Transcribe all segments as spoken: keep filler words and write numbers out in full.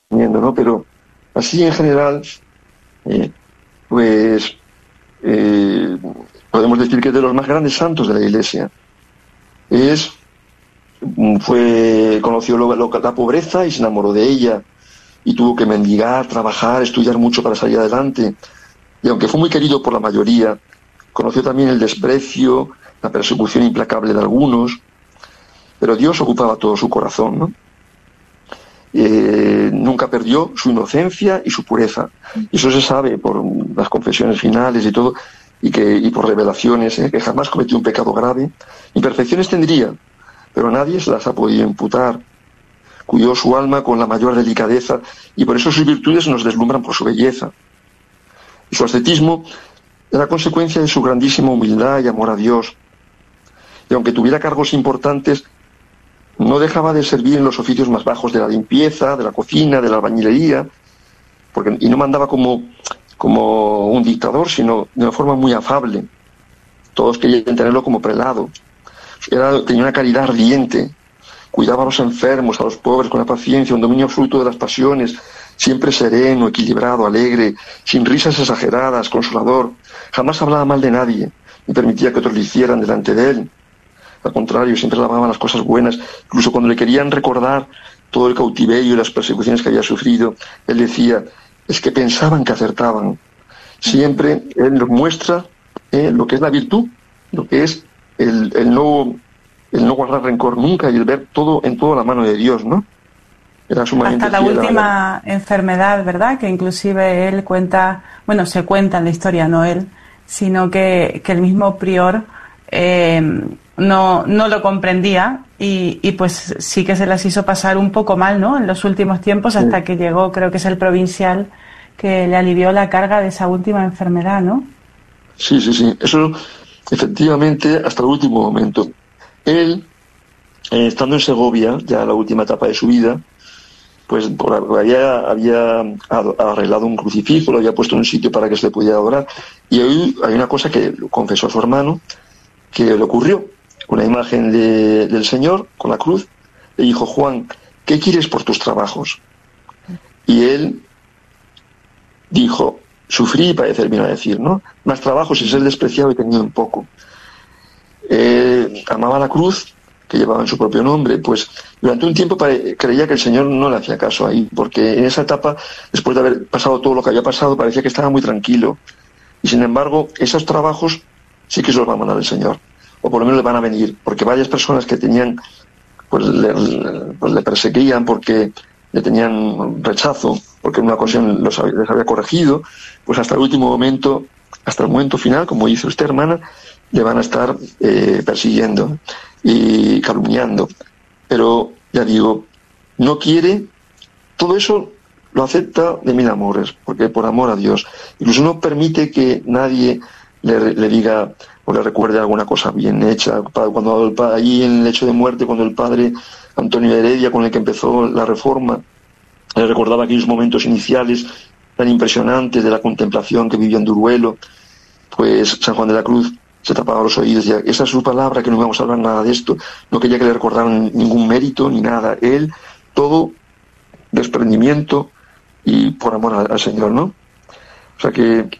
¿no? Pero así en general, eh, pues eh, podemos decir que es de los más grandes santos de la Iglesia. Es, fue, conoció lo, lo, la pobreza y se enamoró de ella, y tuvo que mendigar, trabajar, estudiar mucho para salir adelante. Y aunque fue muy querido por la mayoría, conoció también el desprecio, la persecución implacable de algunos, pero Dios ocupaba todo su corazón, ¿no? Eh, nunca perdió su inocencia y su pureza. Y eso se sabe por las confesiones finales y todo, y, que, y por revelaciones, ¿eh? que jamás cometió un pecado grave. Imperfecciones tendría, pero nadie se las ha podido imputar. Cuidó su alma con la mayor delicadeza, y por eso sus virtudes nos deslumbran por su belleza. Y su ascetismo era consecuencia de su grandísima humildad y amor a Dios. Y aunque tuviera cargos importantes, no dejaba de servir en los oficios más bajos de la limpieza, de la cocina, de la albañilería, porque, y no mandaba como, como un dictador, sino de una forma muy afable. Todos querían tenerlo como prelado. Era, tenía una caridad ardiente, cuidaba a los enfermos, a los pobres con la paciencia, un dominio absoluto de las pasiones, siempre sereno, equilibrado, alegre, sin risas exageradas, consolador. Jamás hablaba mal de nadie, ni permitía que otros lo hicieran delante de él. Al contrario, siempre alababa las cosas buenas. Incluso cuando le querían recordar todo el cautiverio y las persecuciones que había sufrido, él decía, es que pensaban que acertaban. Siempre él nos muestra eh, lo que es la virtud, lo que es el, el, no, el no guardar rencor nunca y el ver todo en toda la mano de Dios, ¿no? Era sumamente hasta la fiel, última la... enfermedad, ¿verdad? Que inclusive él cuenta, bueno, se cuenta en la historia, no él, sino que, que el mismo prior eh, no, no lo comprendía y, y pues sí que se las hizo pasar un poco mal, ¿no? En los últimos tiempos, hasta sí. que llegó, creo que es el provincial, que le alivió la carga de esa última enfermedad, ¿no? Sí, sí, sí. Eso, efectivamente, hasta el último momento. Él, eh, estando en Segovia, ya la última etapa de su vida, pues por, había, había arreglado un crucifijo, lo había puesto en un sitio para que se le pudiera adorar, y ahí hay una cosa que confesó a su hermano, que le ocurrió, una imagen de, del Señor con la cruz. Le dijo, Juan, ¿qué quieres por tus trabajos? Y él dijo, sufrí y padecer, vino a decir, ¿no? Más trabajos y ser despreciado y tenido en poco. Eh, amaba la cruz, que llevaba en su propio nombre, pues durante un tiempo pare- creía que el Señor no le hacía caso ahí, porque en esa etapa, después de haber pasado todo lo que había pasado, parecía que estaba muy tranquilo. Y sin embargo, esos trabajos sí que se los va a mandar el Señor, o por lo menos le van a venir, porque varias personas que tenían, pues le, pues le perseguían porque le tenían rechazo, porque en una ocasión los había, les había corregido, pues hasta el último momento, hasta el momento final, como dice usted, hermana, le van a estar eh, persiguiendo y calumniando. Pero, ya digo, no quiere, todo eso lo acepta de mil amores, porque por amor a Dios. Incluso no permite que nadie le, le diga o le recuerde alguna cosa bien hecha. Cuando el, allí en el hecho de muerte, cuando el padre Antonio Heredia, con el que empezó la Reforma, le recordaba aquellos momentos iniciales tan impresionantes de la contemplación que vivió en Duruelo, pues San Juan de la Cruz se tapaba los oídos y decía, esa es su palabra, que no íbamos a hablar nada de esto. No quería que le recordaran ningún mérito ni nada. Él, todo desprendimiento y por amor al, al Señor, ¿no? O sea que,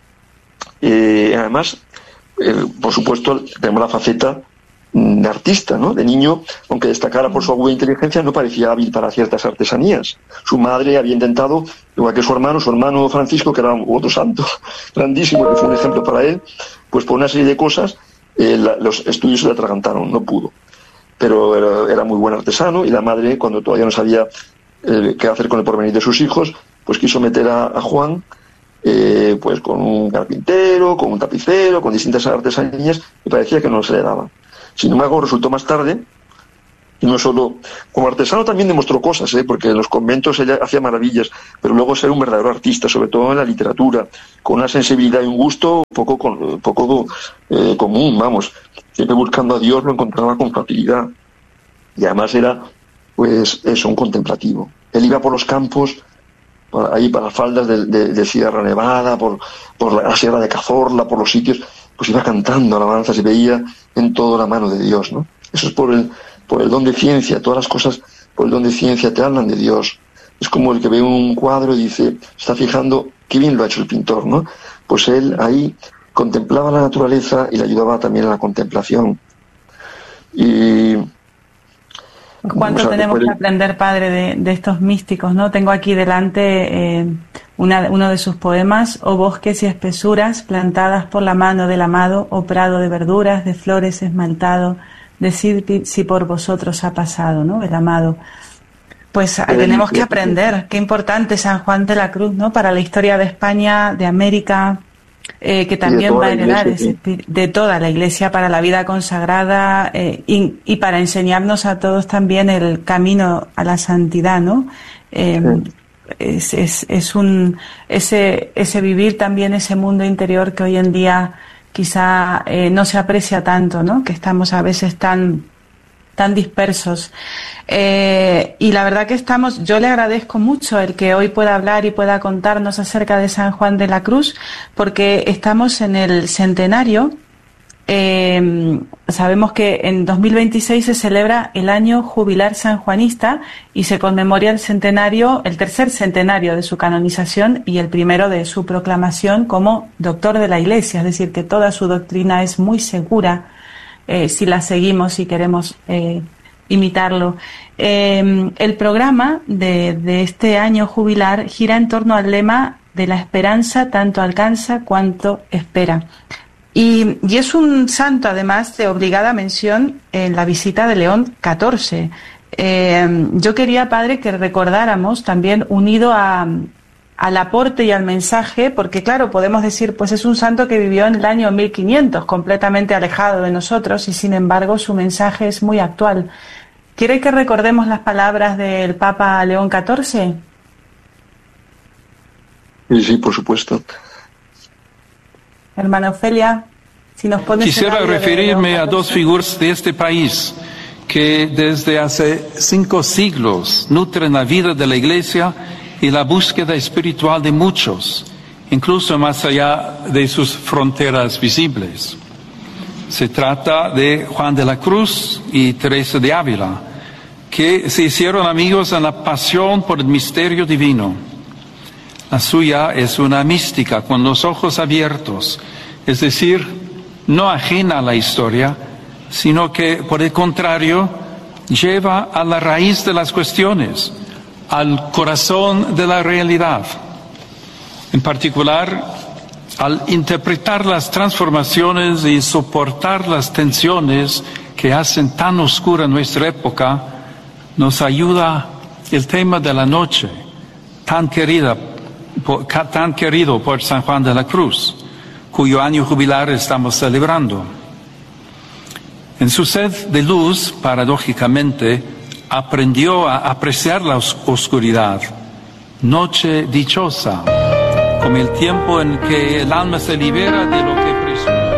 eh, además, eh, por supuesto, tenemos la faceta de artista, ¿no? De niño, aunque destacara por su aguda inteligencia, no parecía hábil para ciertas artesanías. Su madre había intentado, igual que su hermano, su hermano Francisco, que era otro santo grandísimo, que fue un ejemplo para él, pues por una serie de cosas, eh, la, los estudios se le atragantaron, no pudo. Pero era, era muy buen artesano, y la madre, cuando todavía no sabía eh, qué hacer con el porvenir de sus hijos, pues quiso meter a, a Juan eh, pues con un carpintero, con un tapicero, con distintas artesanías, y parecía que no se le daba. Sin embargo, resultó más tarde, y no solo como artesano también demostró cosas, ¿eh? Porque en los conventos ella hacía maravillas, pero luego ser un verdadero artista, sobre todo en la literatura, con una sensibilidad y un gusto poco, poco eh, común, vamos, siempre buscando a Dios lo encontraba con facilidad, y además era, pues, eso, un contemplativo. Él iba por los campos, por ahí para las faldas de, de, de Sierra Nevada, por, por la Sierra de Cazorla, por los sitios, pues iba cantando alabanzas y veía en todo la mano de Dios, ¿no? Eso es por el, por el don de ciencia. Todas las cosas por el don de ciencia te hablan de Dios. es como el que ve un cuadro y dice, está fijando qué bien lo ha hecho el pintor, ¿no? Pues él ahí contemplaba la naturaleza y le ayudaba también a la contemplación. Y ¿cuánto o sea, tenemos que aprender, padre, de, de estos místicos, ¿no? Tengo aquí delante eh, una, uno de sus poemas: oh bosques y espesuras plantadas por la mano del amado, oh prado de verduras, de flores esmaltado, decid si por vosotros ha pasado, ¿no? El amado. Pues Pero tenemos que aprender. Qué importante San Juan de la Cruz, ¿no? Para la historia de España, de América, eh, que también va a heredar ese, de toda la Iglesia, para la vida consagrada, eh, y, y para enseñarnos a todos también el camino a la santidad, ¿no? Eh, sí. es, es, es un ese ese vivir también ese mundo interior que hoy en día quizá eh, no se aprecia tanto, ¿no? Que estamos a veces tan tan dispersos. Eh, y la verdad que estamos, yo le agradezco mucho el que hoy pueda hablar y pueda contarnos acerca de San Juan de la Cruz, porque estamos en el centenario. Eh, sabemos que en dos mil veintiséis se celebra el año jubilar sanjuanista y se conmemora el centenario, el tercer centenario de su canonización y el primero de su proclamación como doctor de la Iglesia, es decir, que toda su doctrina es muy segura. Eh, si la seguimos y queremos eh, imitarlo. Eh, el programa de, de este año jubilar gira en torno al lema de la esperanza tanto alcanza cuanto espera. Y, y es un santo, además, de obligada mención en la visita de León catorce. Eh, yo quería, padre, que recordáramos también, unido a... al aporte y al mensaje, porque claro, podemos decir, pues es un santo que vivió en el año mil quinientos, completamente alejado de nosotros, y sin embargo su mensaje es muy actual. ¿Quiere que recordemos las palabras del Papa León catorce? Sí, sí, por supuesto. Hermana Ofelia, si nos pones... Quisiera referirme a dos figuras de este país que desde hace cinco siglos nutren la vida de la Iglesia y la búsqueda espiritual de muchos, incluso más allá de sus fronteras visibles. Se trata de Juan de la Cruz y Teresa de Ávila, que se hicieron amigos en la pasión por el misterio divino. La suya es una mística con los ojos abiertos, es decir, no ajena a la historia, sino que, por el contrario, lleva a la raíz de las cuestiones, al corazón de la realidad. En particular, al interpretar las transformaciones y soportar las tensiones que hacen tan oscura nuestra época, nos ayuda el tema de la noche, tan querida, tan querido por San Juan de la Cruz, cuyo año jubilar estamos celebrando. En su sed de luz, paradójicamente, aprendió a apreciar la os- oscuridad, noche dichosa, como el tiempo en que el alma se libera de lo que presume.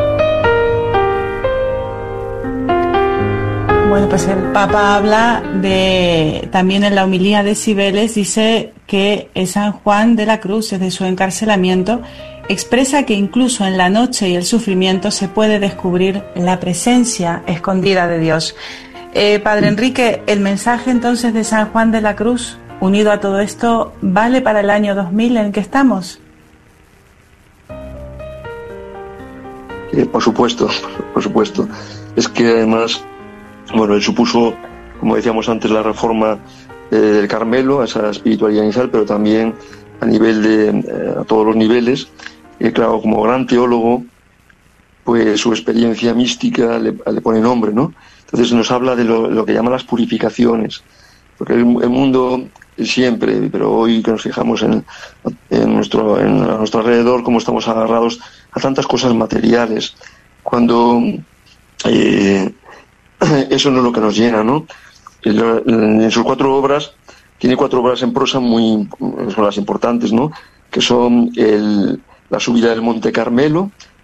Bueno, pues el Papa habla de, también en la homilía de Cibeles, dice que San Juan de la Cruz, desde su encarcelamiento, expresa que incluso en la noche y el sufrimiento se puede descubrir la presencia escondida de Dios. Eh, Padre Enrique, el mensaje entonces de San Juan de la Cruz, unido a todo esto, ¿vale para el año dos mil en que estamos? Eh, por supuesto, por supuesto. Es que además, bueno, él supuso, como decíamos antes, la reforma eh, del Carmelo, esa espiritualidad inicial, pero también a nivel de, eh, a todos los niveles. Eh, claro, como gran teólogo, pues su experiencia mística le, le pone nombre, ¿no? Entonces nos habla de lo, lo que llaman las purificaciones, porque el, el mundo siempre, pero hoy que nos fijamos en, en, nuestro, en a nuestro alrededor, cómo estamos agarrados a tantas cosas materiales, cuando eh, eso no es lo que nos llena, ¿no? En, en sus cuatro obras, tiene cuatro obras en prosa muy, son las importantes, ¿no? Que son el, la subida del Monte Carmelo,